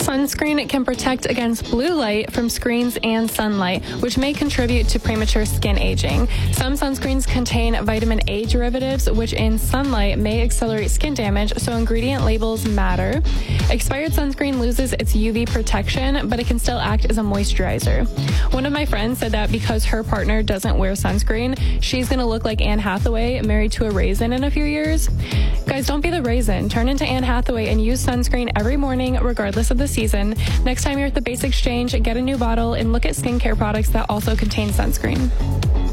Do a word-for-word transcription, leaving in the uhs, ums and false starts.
Sunscreen can protect against blue light from screens and sunlight, which may contribute to premature skin aging. Some sunscreens contain vitamin A derivatives, which in sunlight may accelerate skin damage, so ingredient labels matter. Expired sunscreen loses its U V protection, but it can still act as a moisturizer. One of my friends said that because her partner doesn't wear sunscreen, she's going to look like Anne Hathaway married to a raisin in a few years. Guys, don't be the raisin. Turn into Anne Hathaway and use sunscreen every morning, regardless of the season. Next time you're at the Base Exchange, get a new bottle and look at skincare products that also contain sunscreen.